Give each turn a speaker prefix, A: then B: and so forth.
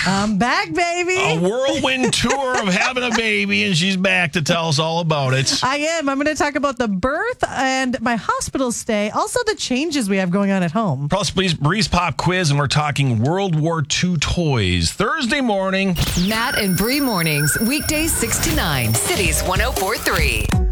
A: I'm back, baby.
B: A whirlwind tour of having a baby, and she's back to tell us all about it.
A: I am. I'm going to talk about the birth and my hospital stay, also the changes we have going on at home.
B: Plus, Breeze Pop quiz, and we're talking World War II toys. Thursday morning.
C: Matt and Bree mornings, weekdays 6 to 9, Cities 104.3.